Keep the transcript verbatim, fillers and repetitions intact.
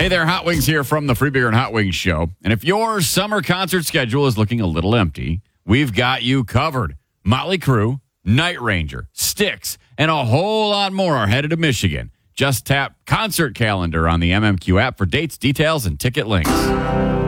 Hey there, Hot Wings here from the Free Beer and Hot Wings Show. And if your summer concert schedule is looking a little empty, we've got you covered. Motley Crue, Night Ranger, Styx, and a whole lot more are headed to Michigan. Just tap Concert Calendar on the M M Q app for dates, details, and ticket links.